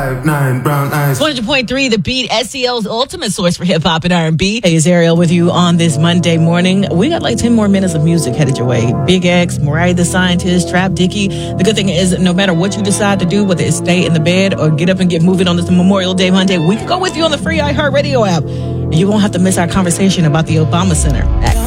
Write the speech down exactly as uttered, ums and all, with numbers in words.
Nine brown eyes. one hundred point three The Beat, S E L's ultimate source for hip hop and R and B. Hey, it's Ariel with you on this Monday morning. We got like ten more minutes of music headed your way. Big X, Mariah the Scientist, Trap Dickie. The good thing is, no matter what you decide to do, whether it's stay in the bed or get up and get moving on this Memorial Day Monday, we can go with you on the free iHeartRadio app. And you won't have to miss our conversation about the Obama Center at